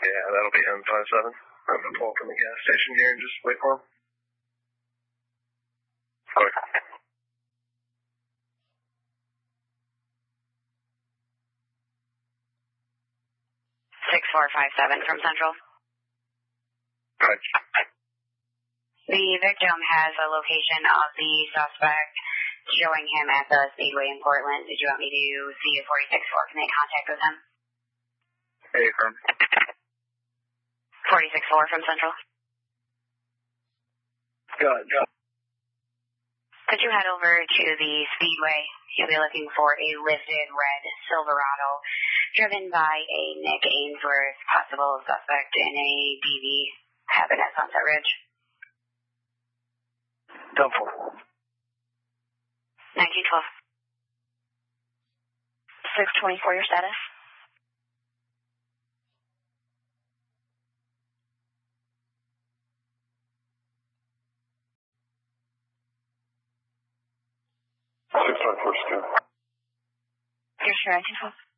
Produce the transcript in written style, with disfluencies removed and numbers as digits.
Yeah, that'll be M57. I'm going to pull up in the gas station here and just wait for him. Quick. 6457 from Central. Right. The victim has a location of the suspect showing him at the Speedway in Portland. Did you want me to see if 46-4 can make contact with him? Hey, firm. 46-4 from Central. Good. Could you head over to the Speedway? You'll be looking for a listed red Silverado driven by a Nick Ainsworth, possible suspect in a BV cabin at Sunset Ridge. Done for. 1912. 624, your status? Six, 9, 4, 2. You're sure, 1912?